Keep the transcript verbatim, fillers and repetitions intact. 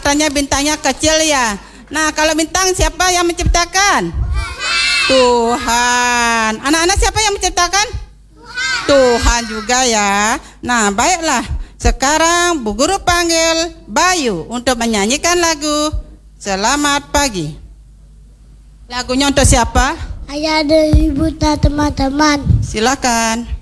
katanya bintangnya kecil ya. Nah, kalau bintang siapa yang menciptakan? Tuhan. Anak-anak siapa yang menciptakan? Tuhan. Tuhan juga ya. Nah, baiklah. Sekarang Bu Guru panggil Bayu untuk menyanyikan lagu Selamat Pagi. Lagunya untuk siapa? Ayah dan ibu dan teman-teman. Silakan.